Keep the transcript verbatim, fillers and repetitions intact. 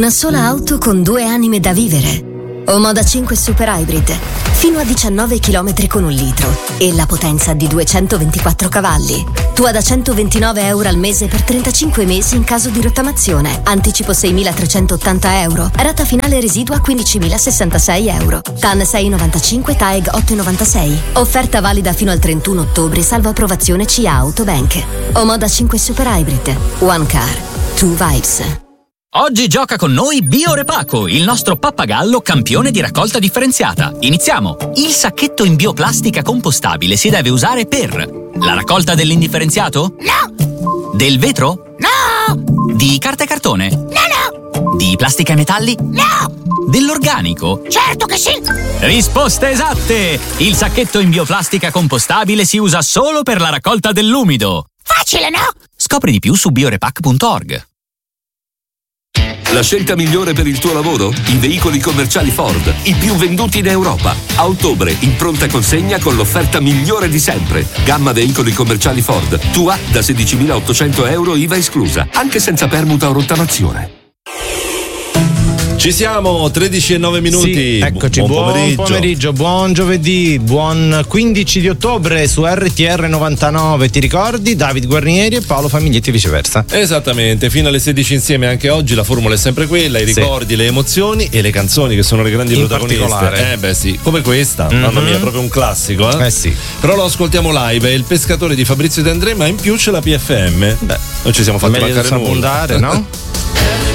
Una sola auto con due anime da vivere. Omoda cinque Super Hybrid, fino a diciannove chilometri con un litro e la potenza di duecentoventiquattro cavalli. Tua da centoventinove euro al mese per trentacinque mesi in caso di rottamazione. Anticipo seimilatrecentottanta euro. Rata finale residua quindicimilasessantasei euro. T A N sei virgola novantacinque, T A E G otto virgola novantasei. Offerta valida fino al trentuno ottobre, salvo approvazione C A Autobank. Omoda cinque Super Hybrid. One car, two vibes. Oggi gioca con noi Biorepaco, il nostro pappagallo campione di raccolta differenziata. Iniziamo! Il sacchetto in bioplastica compostabile si deve usare per la raccolta dell'indifferenziato? No! Del vetro? No! Di carta e cartone? No, no! Di plastica e metalli? No! Dell'organico? Certo che sì! Risposte esatte! Il sacchetto in bioplastica compostabile si usa solo per la raccolta dell'umido. Facile, no? Scopri di più su biorepac punto org. La scelta migliore per il tuo lavoro? I veicoli commerciali Ford, i più venduti in Europa. A ottobre, in pronta consegna con l'offerta migliore di sempre. Gamma veicoli commerciali Ford, tua da sedicimilaottocento euro I V A esclusa, anche senza permuta o rottamazione. Ci siamo, tredici e nove minuti. Sì, eccoci, buon, buon pomeriggio. pomeriggio, buon giovedì, buon quindici di ottobre su R T R novantanove. Ti ricordi? David Guarnieri e Paolo Famiglietti e viceversa. Esattamente, fino alle sedici insieme anche oggi. La formula è sempre quella, i ricordi, sì, le emozioni e le canzoni che sono le grandi in protagoniste. Particolare. Eh beh sì, come questa, mm-hmm. Mamma mia, proprio un classico, eh? Eh sì. Però lo ascoltiamo live, è Il pescatore di Fabrizio De André, ma in più c'è la P F M. Beh, non ci siamo fatti mancare nulla. Abbondare, no?